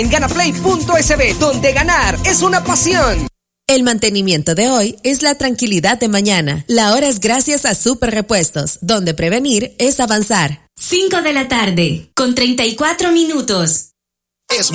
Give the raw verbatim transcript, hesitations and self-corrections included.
En ganaplay punto es be, donde ganar es una pasión. El mantenimiento de hoy es la tranquilidad de mañana. La hora es gracias a Super Repuestos, donde prevenir es avanzar. cinco de la tarde, con treinta y cuatro minutos. Es